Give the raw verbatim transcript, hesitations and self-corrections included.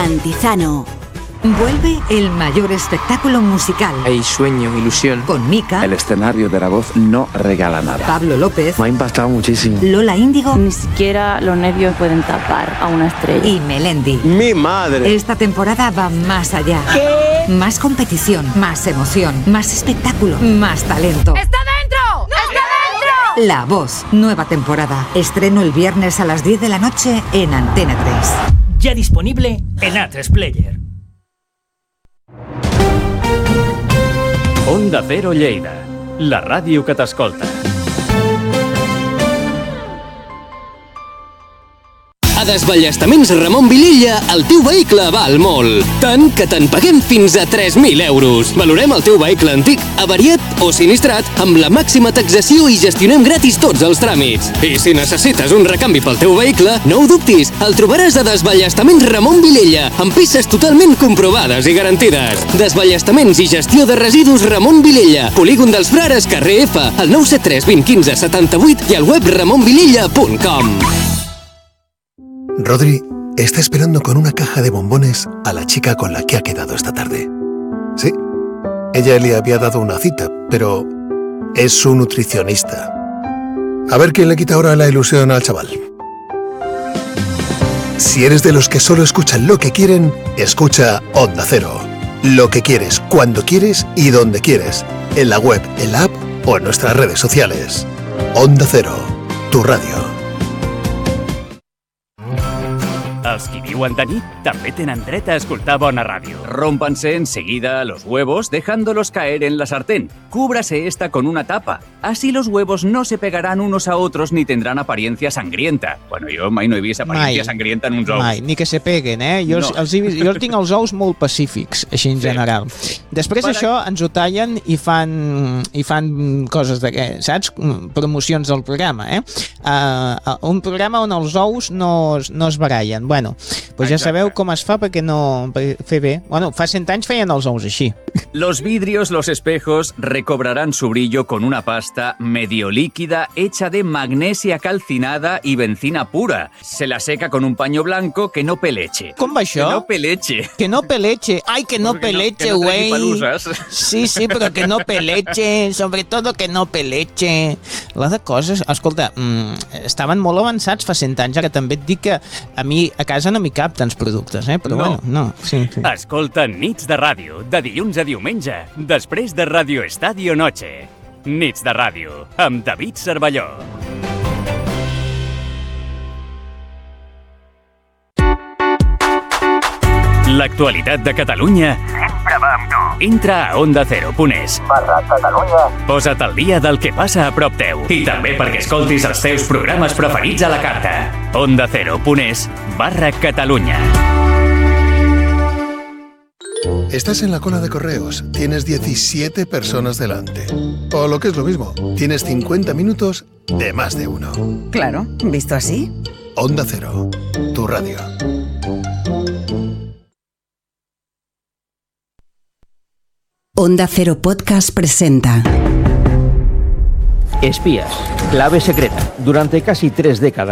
Antizano. Vuelve el mayor espectáculo musical. Hay sueño, ilusión. Con Mika. El escenario de La Voz no regala nada. Pablo López. Me ha impactado muchísimo. Lola Índigo. Ni siquiera los nervios pueden tapar a una estrella. Y Melendi. ¡Mi madre! Esta temporada va más allá. ¿Qué? Más competición, más emoción, más espectáculo, más talento. ¡Está dentro! ¡No! ¡Está dentro! La Voz, nueva temporada. Estreno el viernes a las diez de la noche en Antena tres. Ya disponible en A tres Player. Onda Cero Lleida, la ràdio que t'escolta. A Desballestaments Ramon Vilella, el teu vehicle val molt. Tant que te'n paguem fins a tres mil euros. Valorem el teu vehicle antic, avariat o sinistrat amb la màxima taxació i gestionem gratis tots els tràmits. I si necessites un recanvi pel teu vehicle, no ho dubtis, el trobaràs a Desballestaments Ramon Vilella, amb peces totalment comprovades i garantides. Desballestaments i gestió de residus Ramon Vilella, Polígon dels Frares, carrer F, al nou set tres vint quinze setanta-vuit i al web ramon vilella punt com. Rodri está esperando con una caja de bombones a la chica con la que ha quedado esta tarde. Sí, ella le había dado una cita, pero es su nutricionista. A ver quién le quita ahora la ilusión al chaval. Si eres de los que solo escuchan lo que quieren, escucha Onda Cero. Lo que quieres, cuando quieres y donde quieres. En la web, en la app o en nuestras redes sociales. Onda Cero, tu radio. Els qui viuen de nit també tenen dret a escoltar bona ràdio. Rómpanse enseguida los huevos dejándolos caer en la sartén. Cúbrase esta con una tapa. Así los huevos no se pegarán unos a otros ni tendrán apariencia sangrienta. Bueno, jo mai no he vist apariencia mai, sangrienta en uns ous. Mai, ni que se peguen, eh? Jo, no. els, els, jo tinc els ous molt pacífics, així en sí. general. Després per això ens ho tallen i fan, i fan coses de, saps? Promocions del programa, eh? Uh, un programa on els ous no, no es barallen. Bueno, pues ja sabeu com es fa perquè no per fer bé. Bueno, fa cent anys feien els ous així. Los vidrios, los espejos recobrarán su brillo con una pasta medio líquida hecha de magnesia calcinada y benzina pura. Se la seca con un paño blanco que no peleche. Com va això? Que no peleche. Que no peleche. Ai, que no Porque peleche, güey. No, no sí, sí, però que no peleche. Sobre todo que no peleche. La de coses... Escolta, mmm, estaven molt avançats fa cent anys. Ara també et dic que a mi a casa no m'hi cap tants productes, eh? Però no. bueno, no. Sí, sí. Escolta Nits de Ràdio, de dilluns a diumenge, després de Radio Estadio Noche. Nits de Ràdio, amb David Cervelló. L'actualitat de Catalunya sempre va amb tu. Entra a onda cero punt es barra Catalunya. Posa't al dia del que passa a prop teu i també perquè escoltis els teus programes preferits a la carta. onda cero punt es barra Catalunya. Estás en la cola de correos, tienes diecisiete personas delante. O lo que es lo mismo, tienes cincuenta minutos de más de uno. Claro, ¿visto así? Onda Cero, tu radio. Onda Cero Podcast presenta Espías, clave secreta. Durante casi tres décadas